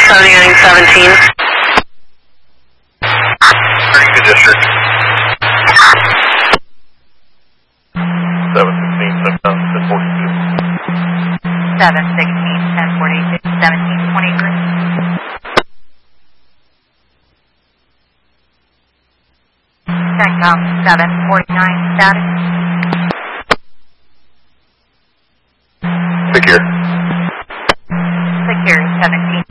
7917. Pretty good district. 716, 1042. 716, 1042, 1723. CENTCOM 749 status. Secure. Secure 17